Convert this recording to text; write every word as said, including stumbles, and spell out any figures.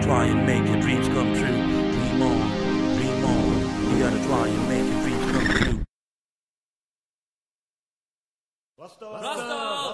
try and make your dreams come true. Dream on, dream on. You gotta try and make your dreams come true. Rasta! Rasta!